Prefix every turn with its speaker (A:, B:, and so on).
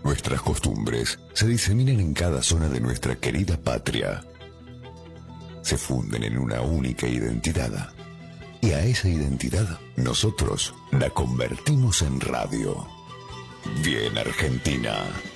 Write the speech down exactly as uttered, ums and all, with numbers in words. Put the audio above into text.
A: Nuestras costumbres se diseminan en cada zona de nuestra querida patria. Se funden en una única identidad. Y a esa identidad nosotros la convertimos en radio. Bien Argentina.